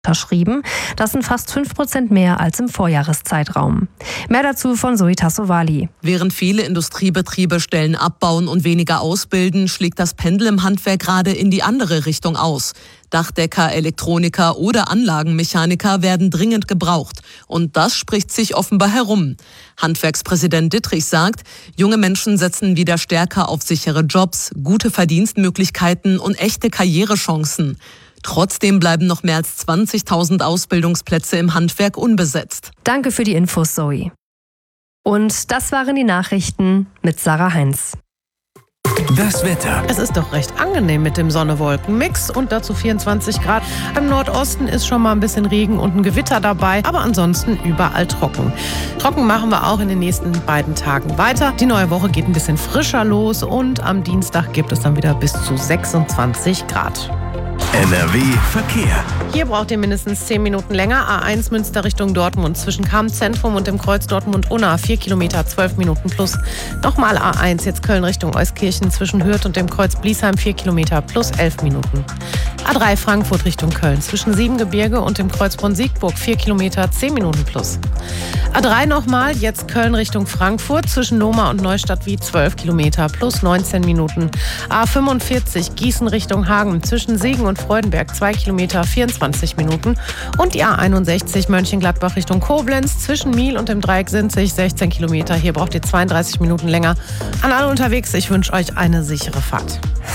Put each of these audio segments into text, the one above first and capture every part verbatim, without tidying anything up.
unterschrieben. Das sind fast fünf Prozent mehr als im Vorjahreszeitraum. Mehr dazu von Zoe Tassovali. Während viele Industriebetriebe Stellen abbauen und weniger ausbilden, schlägt das Pendel im Handwerk gerade in die andere Richtung aus. Dachdecker, Elektroniker oder Anlagenmechaniker werden dringend gebraucht. Und das spricht sich offenbar herum. Handwerkspräsident Dittrich sagt, junge Menschen setzen wieder stärker auf sichere Jobs, gute Verdienstmöglichkeiten und echte Karrierechancen. Trotzdem bleiben noch mehr als zwanzigtausend Ausbildungsplätze im Handwerk unbesetzt. Danke für die Infos, Zoe. Und das waren die Nachrichten mit Sarah Heinz. Das Wetter. Es ist doch recht angenehm mit dem Sonne-Wolken-Mix und dazu vierundzwanzig Grad. Im Nordosten ist schon mal ein bisschen Regen und ein Gewitter dabei, aber ansonsten überall trocken. Trocken machen wir auch in den nächsten beiden Tagen weiter. Die neue Woche geht ein bisschen frischer los und am Dienstag gibt es dann wieder bis zu sechsundzwanzig Grad. N R W Verkehr. Hier braucht ihr mindestens zehn Minuten länger. A eins Münster Richtung Dortmund zwischen Cham-Zentrum und dem Kreuz Dortmund-Unna. vier Kilometer, zwölf Minuten plus. Nochmal A eins, jetzt Köln Richtung Euskirchen zwischen Hürth und dem Kreuz Bliesheim. vier Kilometer plus elf Minuten. A drei Frankfurt Richtung Köln zwischen Siebengebirge und dem Kreuzbrunnen Siegburg. vier Kilometer, zehn Minuten plus. A drei nochmal, jetzt Köln Richtung Frankfurt zwischen Lohmar und Neustadt wie zwölf Kilometer plus neunzehn Minuten. A fünfundvierzig Gießen Richtung Hagen zwischen Siegen und Freudenberg zwei Kilometer, vierundzwanzig Minuten. Und die A einundsechzig Mönchengladbach Richtung Koblenz zwischen Miel und dem Dreieck Sinzig sechzehn Kilometer. Hier braucht ihr zweiunddreißig Minuten länger. An alle unterwegs, ich wünsche euch eine sichere Fahrt.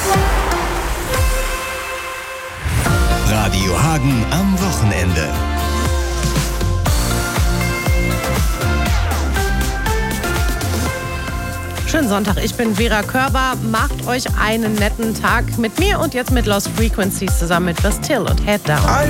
Radio Hagen am Wochenende. Schönen Sonntag, ich bin Vera Körber. Macht euch einen netten Tag mit mir und jetzt mit Lost Frequencies zusammen mit Bastille und Head Down.